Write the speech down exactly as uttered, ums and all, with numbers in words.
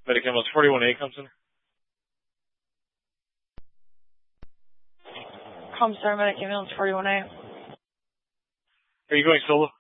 Medic ambulance forty-one A comes in. Comstar Medic ambulance forty-one A. Are you going solo?